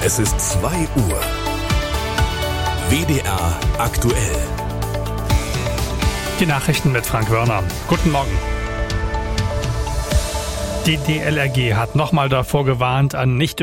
Es ist 2 Uhr. WDR aktuell. Die Nachrichten mit Frank Wörner. Guten Morgen. Die DLRG hat nochmal davor gewarnt, an nicht